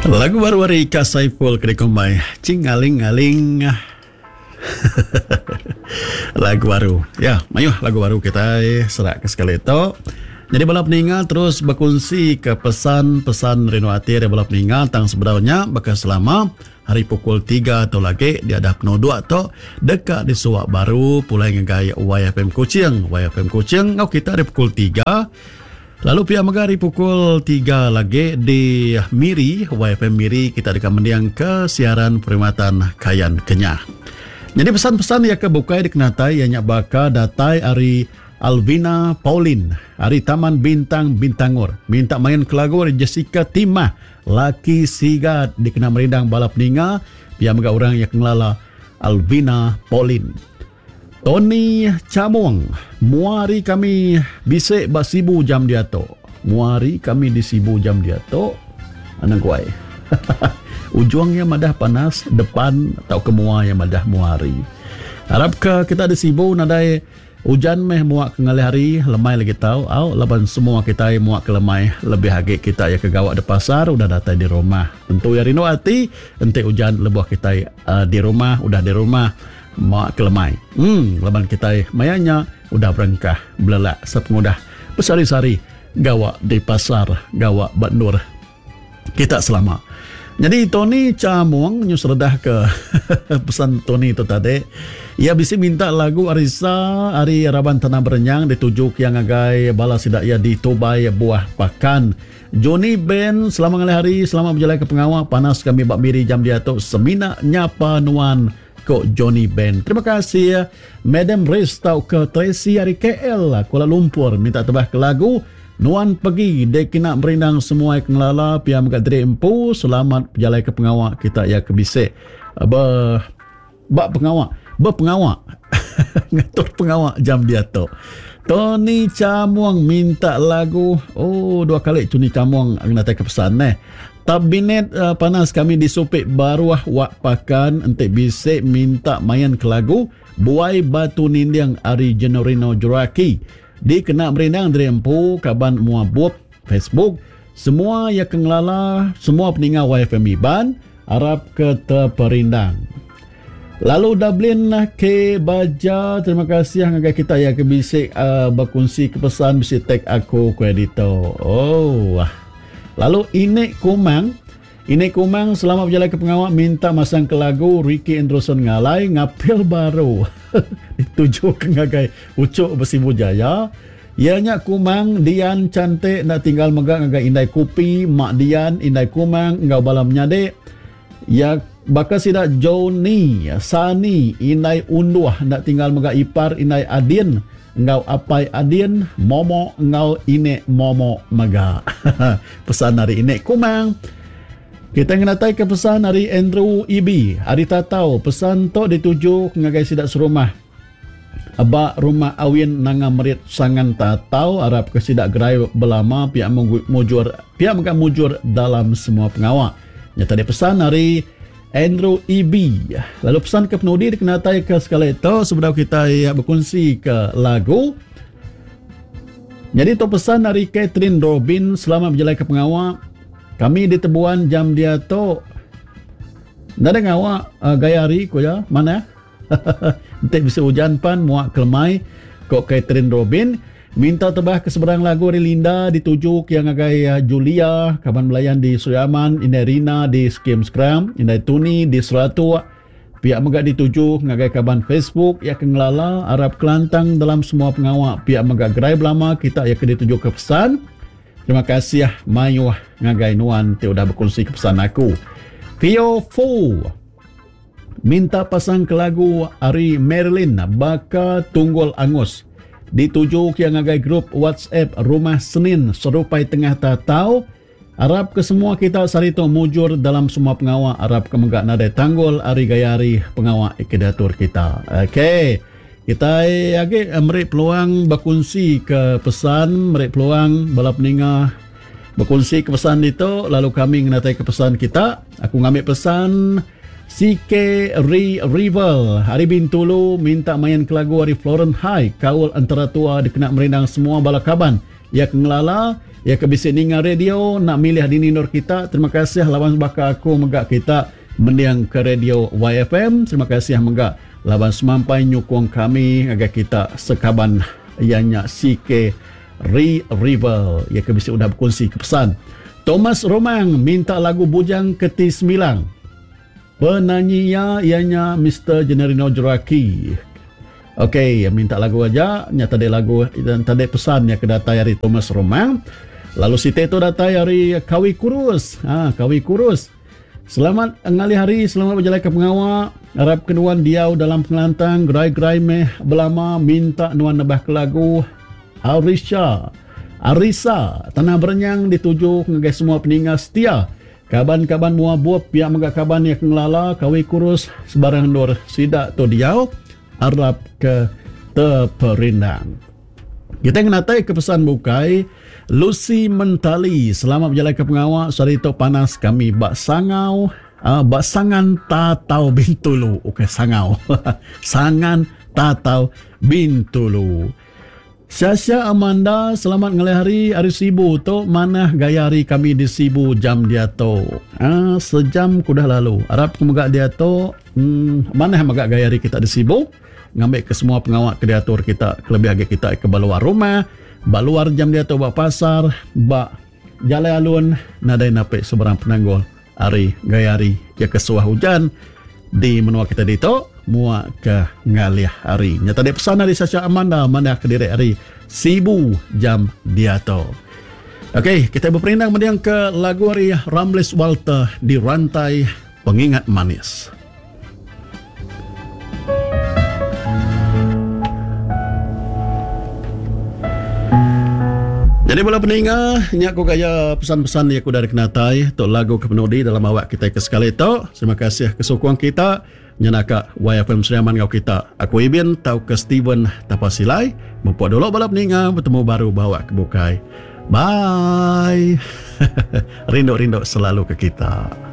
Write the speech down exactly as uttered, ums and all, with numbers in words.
Lagu baru dari Ika Saiful Kedekombai Cing-aling-aling. Lagu baru. Ya, mayuh lagu baru kita serak ke sekali itu. Jadi balap ningal terus berkongsi ke pesan-pesan Renuati dari balap ningal tang sebenarnya bekas selama hari pukul tiga atau lagi dia ada penuh dua atau dekat di Suak Baru pulai ngegaya Y F M Kucing. Y F M Kucing ngau kita di pukul tiga. Lalu pihak Megari pukul tiga lagi di Miri, Y F M Miri kita akan mendiang ke siaran perkhidmatan Kayan Kenyah. Jadi pesan-pesan yang kebukai dikenatai yang baka datai Ari Alvina Pauline, Ari Taman Bintang Bintangor. Minta main ke lagu dari Jessica Timah, Laki Sigat dikena merindang balap ninga, pihak Megari orang yang kenala Alvina Pauline. Tony Camong, muari kami bisik basibu jam dia to. Muari kami disibu jam dia to. Anang kuai. Ujungnya madah panas, depan atau kemua yang madah muari. Harap ke kita disibu nadai hujan meh muak ke ngalih hari, lemai lagi tahu. Au laban semua kita muak ke lemai, lebih hagi kita ya ke gawak di pasar, udah datang di rumah. Tentu ya rindu hati, ente hujan lebuh kita uh, di rumah, udah di rumah. Mak kelemai. Hmm, leban kita mayanya udah berengkah, belelak, sepemudah besari-sari gawak di pasar, gawak Bandur. Kita selama. Jadi Tony Camong nyusredah ke pesan Tony itu tadi. Ia bisa minta lagu Arisa Ari Raban Tanah Berenyang ditujuk yang agai balas tidak ia ditobai buah pakan. Johnny Ben selama ngalih hari selama berjalan ke pengawal panas kami bak miri jam dia tu semina nyapa nuan Kok Johnny Ben. Terima kasih ya. Madam Riz tau ke Tracy dari K L Kuala Lumpur minta tebah ke lagu Nuan pergi dek nak berindang semua yang ngelala pihak mengadri empu selamat berjalan ke pengawak kita ya ke bisik ba bak pengawak ba pengawak ngatur pengawak jam dia tu. Tony Camuang minta lagu oh dua kali Tony Camuang nak ke pesan eh Tabinet uh, panas kami di Supik Baruah Wak Pakan entik bisik minta mayan ke lagu Buai Batu Nindiang Ari Jenorino Juraki. Di kena berindang dari empu kaban muabub Facebook. Semua yang kengelala, semua peninggal Y F M Iban harap ke terperindang. Lalu Dublin ke Baja, terima kasih yang agak kita ya ke bisik uh, berkongsi kepesan bisik tag aku ke editor. Oh wah. Lalu Inek Kumang, Inek Kumang selama berjalan ke pengawal minta masang ke lagu Ricky Anderson Ngalai Ngapil Baru. Dituju ke ngagai Ucuk Besibu Jaya. Ianya Kumang, Dian cantik nak tinggal megak ngagai Indai Kupi, Mak Dian, Indai Kumang, ngau balam nyade. Ya bakal sidak Joni, Sani, Indai Unduah nak tinggal megak Ipar, Indai Adin. Ngau apai Adin, Momo ngau Inek Momo Maga. Pesan dari Inek Kumang. Kita ngenatai ke pesan dari Andrew Ibi. Hari tatau pesan to dituju ngagai sidak serumah. Aba rumah awin nanga merit sangan tatau harap ke sidak gerai belama pihak mujur pihak mega mujur dalam semua pengawak. Nyata dia pesan dari Andrew E B. Lalu pesan ke penudi dikenatai ke sekali itu sebelum kita ya, berkongsi ke lagu. Jadi itu pesan dari Catherine Robin selama berjalan ke pengawal. Kami di Tebuan jam dia tu. Nada ngawak uh, gaya hari ko ya mana? Nanti bisa hujan pan muak kelemai kok Catherine Robin. Minta tebah ke seberang lagu dari Linda ditujuk yang agak Julia kaban melayan di Suyaman, Indai Rina di Skim Scrum, Indai Tuni di Seratu. Pihak megak dituju ngagai kaban Facebook ya kengelala Arab Kelantang dalam semua pengawak. Pihak megak gerai belama kita ya ke dituju ke pesan. Terima kasih ya Mayu ngagai nuan te udah berkongsi ke pesan aku. Pio Fu minta pasang ke lagu Ari Marilyn baka Tunggul Angus. Ditujuk yang ngagai grup WhatsApp Rumah Senin serupai tengah tatau. Harap ke semua kita sarito mujur dalam semua pengawak. Harap ke megak nadai tanggul Ari Gayari pengawak ikedatur kita. Okey. Kita lagi merik peluang berkongsi ke pesan, merik peluang balap ninga berkongsi ke pesan itu. Lalu kami ngenatai ke pesan kita. Aku ngambil pesan C K Re Rival Hari Bintulu minta main ke lagu Hari Florence High Kaul antara tua dikena merindang semua balakaban. Ya kengelala Ya kebisi ninga radio nak milih di ninor kita. Terima kasih lawan baka aku megak kita mendiang ke radio Y F M. Terima kasih megak lawan semampai nyukung kami agar kita sekaban ianya C K Re Rival. Ya kebisi udah berkongsi kepesan. Thomas Romang minta lagu Bujang Keti Sembilang. Penyanyinya ianya mister Generino Joraki. Okey, minta lagu aja. Nyata tadi lagu dan tadi pesan ya kedatai dari Thomas Romang. Lalu si Teto datai hari Kawi Kurus. Ha, Kawi Kurus. Selamat ngali hari, selamat berjalan ke pengawak. Harap kenuan diau dalam pengelantang. Gerai-gerai meh belama minta nuan nebah ke lagu Arisha. Arisa, tanah berenyang dituju ngagai semua peninggal setia. Kaban-kaban mua buap pihak megak kaban yang ngelala Kawi Kurus sebarang dor sidak tu diau. Harap ke teperindang. Kita ngatai ke pesan bukai Lucy Mentali, selamat berjalan ke pengawak. Sarito panas kami bak sangau, uh, bak sangan tatau bintulu. Okey, sangau. Sangan tatau bintulu. Syasya Amanda, selamat ngelih hari hari Sibu tu. Mana gaya hari kami di Sibu jam dia tu? Ah, sejam kudah lalu. Harap kemegak dia tu. Hmm, mana megak gaya hari kita di Sibu? Ngambil ke semua pengawak kreator kita, kelebih agak kita ke baluar rumah. Baluar jam dia tu bak pasar, bak jalan alun, nadai napik seberang penanggul. Hari gaya hari ya kesuah hujan di menua kita dito muak ke ngalih hari. Nyata dia pesan dari Sasha Amanda mana ke diri hari Sibu jam dia tu. Okey, kita berperindang mendiang ke lagu hari Ramlis Walter di Rantai Pengingat Manis. Jadi bola peninga, ini aku gaya pesan-pesan yang aku dari kenatai untuk lagu kepenudi dalam awak kita ke sekali itu. Terima kasih kesukuan kita. Nyanaka Y F M Seriaman kau kita. Aku Ibin, tau ke Steven Tapasilai. Mempuat dulu bola peninga, bertemu baru bawa ke bukai. Bye. Rindu-rindu selalu ke kita.